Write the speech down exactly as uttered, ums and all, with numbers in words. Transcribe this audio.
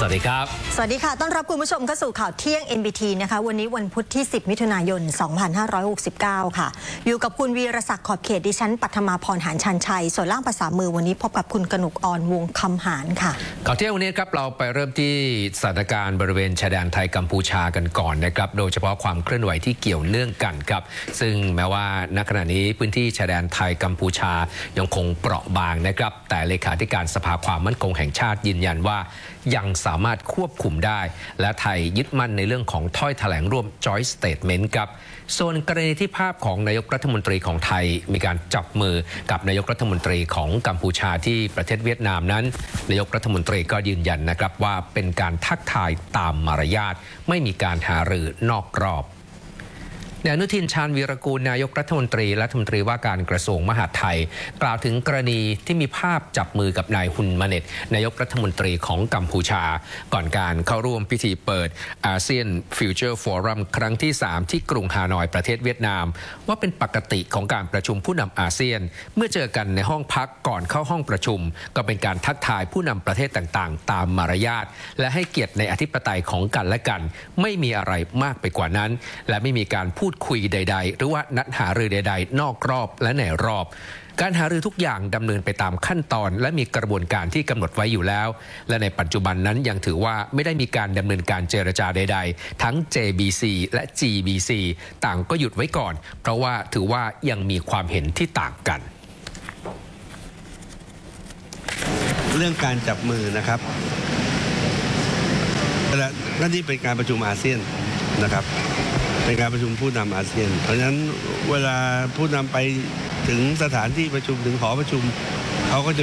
วัสดีครับสวัสดีค่ะต้อนรับคุณผู้ชมเข้าสู่ข่าวเที่ยง เอ็น บี ที นะคะวันนี้วันพุธที่สิบมิถุนายนสองพันห้าร้อยหกสิบเก้าค่ะอยู่กับคุณวีรศักดิ์ขอบเขตดิฉันปัทมาพรหานชันชัยส่วนล่างภาษามือวันนี้พบกับคุณกนกออนวงคำหารค่ะข่าวเที่ยงวันนี้ครับเราไปเริ่มที่สถานการณ์บริเวณชายแดนไทยกัมพูชากันก่อนนะครับโดยเฉพาะความเคลื่อนไหวที่เกี่ยวเนื่องกันครับซึ่งแม้ว่าณขณะนี้พื้นที่ชายแดนไทยกัมพูชายังคงเปราะบางนะครับแต่เลขาธิการสภาความมั่นคงแห่งชาติยืนยันว่ายังสามารถควบคุมได้และไทยยึดมั่นในเรื่องของถ้อยแถลงร่วม Joint Statement ครับส่วนกรณีที่ภาพของนายกรัฐมนตรีของไทยมีการจับมือกับนายกรัฐมนตรีของกัมพูชาที่ประเทศเวียดนามนั้นนายกรัฐมนตรีก็ยืนยันนะครับว่าเป็นการทักทายตามมารยาทไม่มีการหารือนอกรอบนายอนุทินชาญวีรกูลนายกรัฐมนตรีและรัฐมนตรีว่าการกระทรวงมหาดไทยกล่าวถึงกรณีที่มีภาพจับมือกับนายฮุนมาเน็ตนายกรัฐมนตรีของกัมพูชาก่อนการเข้าร่วมพิธีเปิดอาเซียนฟิวเจอร์ฟอรัมครั้งที่สามที่กรุงฮานอยประเทศเวียดนามว่าเป็นปกติของการประชุมผู้นำอาเซียนเมื่อเจอกันในห้องพักก่อนเข้าห้องประชุมก็เป็นการทักทายผู้นำประเทศต่างๆตามมารยาทและให้เกียรติในอธิปไตยของกันและกันไม่มีอะไรมากไปกว่านั้นและไม่มีการพูดคุยใดๆหรือว่านัดหารือใดๆนอกรอบและในรอบการหารือทุกอย่างดำเนินไปตามขั้นตอนและมีกระบวนการที่กำหนดไว้อยู่แล้วและในปัจจุบันนั้นยังถือว่าไม่ได้มีการดำเนินการเจรจาใดๆทั้ง เจ บี ซี และ จี บี ซี ต่างก็หยุดไว้ก่อนเพราะว่าถือว่ายังมีความเห็นที่ต่างกันเรื่องการจับมือนะครับและนั่นนี่เป็นการประชุมอาเซียนนะครับเป็นการประชุมผู้นำอาเซียนเพราะฉะนั้นเวลาผู้นำไปถึงสถานที่ประชุมถึงหอประชุมเขาก็จะ